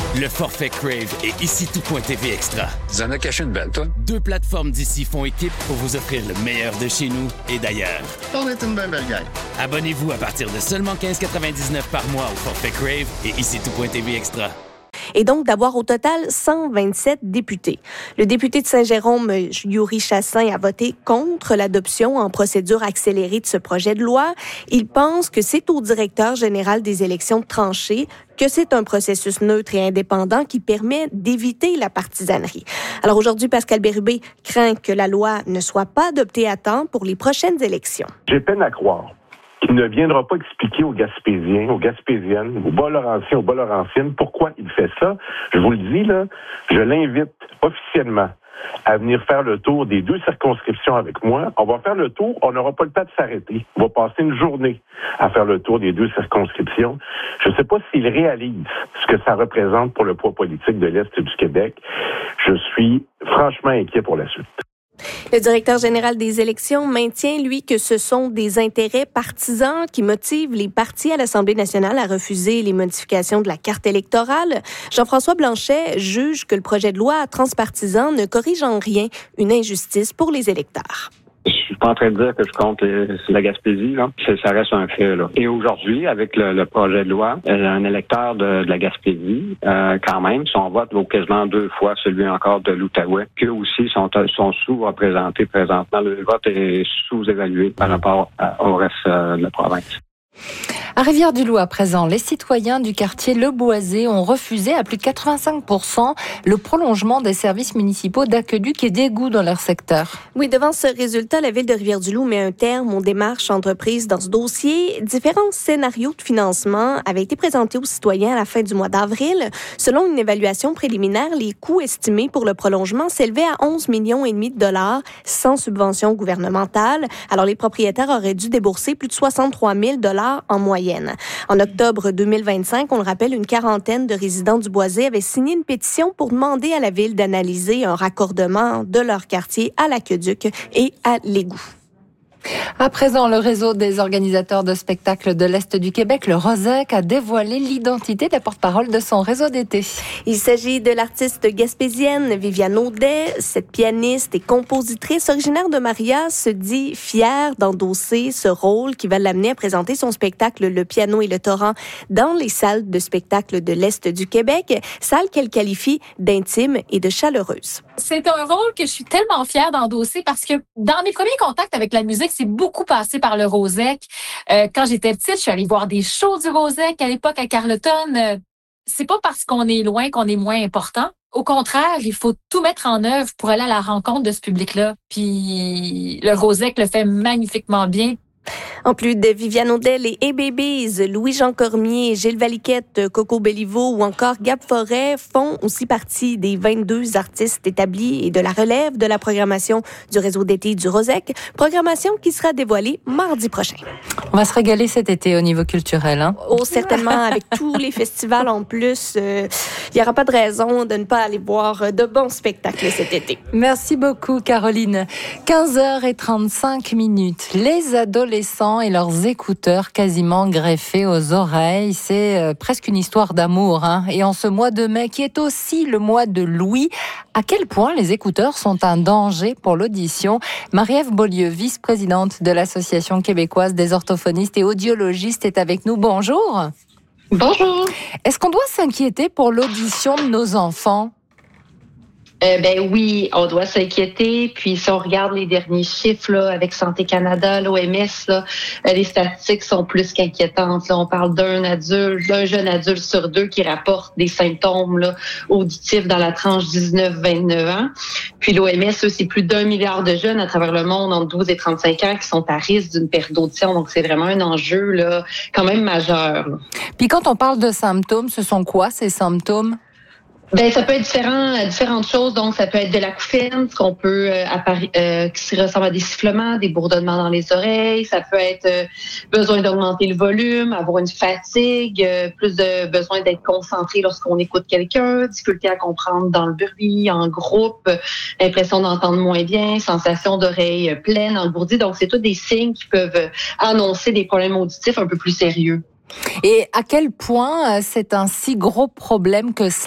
Le forfait Crave et ici tout.tv Extra. Tu en as caché une belle, toi? 2 plateformes d'ici font équipe pour vous offrir le meilleur de chez nous et d'ailleurs. On est une belle gang. Abonnez-vous à partir de seulement 15,99 par mois au forfait Crave et ici tout.tv Extra. Et donc d'avoir au total 127 députés. Le député de Saint-Jérôme, Yuri Chassin, a voté contre l'adoption en procédure accélérée de ce projet de loi. Il pense que c'est au directeur général des élections de trancher que c'est un processus neutre et indépendant qui permet d'éviter la partisanerie. Alors aujourd'hui, Pascal Bérubé craint que la loi ne soit pas adoptée à temps pour les prochaines élections. J'ai peine à croire qu'il ne viendra pas expliquer aux Gaspésiens, aux Gaspésiennes, aux Bas-Laurentiens, aux Bas-Laurentiennes pourquoi il fait ça. Je vous le dis, là, je l'invite officiellement à venir faire le tour des 2 circonscriptions avec moi. On va faire le tour, on n'aura pas le temps de s'arrêter. On va passer une journée à faire le tour des 2 circonscriptions. Je ne sais pas s'il réalise ce que ça représente pour le poids politique de l'Est du Québec. Je suis franchement inquiet pour la suite. Le directeur général des élections maintient, lui, que ce sont des intérêts partisans qui motivent les partis à l'Assemblée nationale à refuser les modifications de la carte électorale. Jean-François Blanchet juge que le projet de loi transpartisan ne corrige en rien une injustice pour les électeurs. Je suis pas en train de dire que je compte la Gaspésie, là. Ça reste un fait, là. Et aujourd'hui, avec le projet de loi, un électeur de la Gaspésie, quand même, son vote vaut quasiment 2 fois celui encore de l'Outaouais, qu'eux aussi sont sous-représentés présentement. Le vote est sous-évalué par rapport au reste de la province. À Rivière-du-Loup, à présent, les citoyens du quartier Le Boisé ont refusé à plus de 85% le prolongement des services municipaux d'aqueduc et d'égouts dans leur secteur. Oui, devant ce résultat, la ville de Rivière-du-Loup met un terme aux démarches entreprises dans ce dossier. Différents scénarios de financement avaient été présentés aux citoyens à la fin du mois d'avril. Selon une évaluation préliminaire, les coûts estimés pour le prolongement s'élevaient à 11,5 millions de dollars sans subvention gouvernementale. Alors, les propriétaires auraient dû débourser plus de 63 000 dollars en moyenne. En octobre 2025, on le rappelle, une quarantaine de résidents du Boisé avaient signé une pétition pour demander à la ville d'analyser un raccordement de leur quartier à l'aqueduc et à l'égout. À présent, le réseau des organisateurs de spectacles de l'Est du Québec, le ROSEC, a dévoilé l'identité de la porte-parole de son réseau d'été. Il s'agit de l'artiste gaspésienne Viviane Audet. Cette pianiste et compositrice originaire de Maria se dit fière d'endosser ce rôle qui va l'amener à présenter son spectacle Le piano et le torrent dans les salles de spectacle de l'Est du Québec, salles qu'elle qualifie d'intime et de chaleureuse. C'est un rôle que je suis tellement fière d'endosser parce que dans mes premiers contacts avec la musique, c'est beaucoup passé par le ROSEC. Quand j'étais petite, je suis allée voir des shows du ROSEC à l'époque à Carleton. C'est pas parce qu'on est loin qu'on est moins important. Au contraire, il faut tout mettre en œuvre pour aller à la rencontre de ce public-là. Puis le ROSEC le fait magnifiquement bien. En plus de Viviane Audet, les A-Babies, Louis-Jean Cormier, Gilles Valiquette, Coco Belliveau ou encore Gab Forêt font aussi partie des 22 artistes établis et de la relève de la programmation du réseau d'été du ROSEC, programmation qui sera dévoilée mardi prochain. On va se régaler cet été au niveau culturel, hein? Oh, certainement, avec tous les festivals en plus, il n'y aura pas de raison de ne pas aller voir de bons spectacles cet été. Merci beaucoup, Caroline. 15h35. Les adolescents et leurs écouteurs quasiment greffés aux oreilles. C'est presque une histoire d'amour, hein. Et en ce mois de mai, qui est aussi le mois de Louis, à quel point les écouteurs sont un danger pour l'audition? Marie-Ève Beaulieu, vice-présidente de l'Association québécoise des orthophonistes et audiologistes, est avec nous. Bonjour. Bonjour. Est-ce qu'on doit s'inquiéter pour l'audition de nos enfants? Ben oui, on doit s'inquiéter. Puis si on regarde les derniers chiffres là, avec Santé Canada, l'OMS, là, les statistiques sont plus qu'inquiétantes. Là, on parle d'un jeune adulte sur 2 qui rapporte des symptômes là, auditifs dans la tranche 19-29 ans. Puis l'OMS, eux, c'est plus d'1 milliard de jeunes à travers le monde entre 12 et 35 ans qui sont à risque d'une perte d'audition. Donc c'est vraiment un enjeu là, quand même majeur. Là. Puis quand on parle de symptômes, ce sont quoi ces symptômes? Ben ça peut être différentes choses. Donc ça peut être de l'acouphène, ce qu'on peut qui ressemble à des sifflements, des bourdonnements dans les oreilles. Ça peut être besoin d'augmenter le volume, avoir une fatigue, plus de besoin d'être concentré lorsqu'on écoute quelqu'un, difficulté à comprendre dans le bruit, en groupe, impression d'entendre moins bien, sensation d'oreilles pleines, engourdies. Donc c'est tous des signes qui peuvent annoncer des problèmes auditifs un peu plus sérieux. Et à quel point c'est un si gros problème que cela?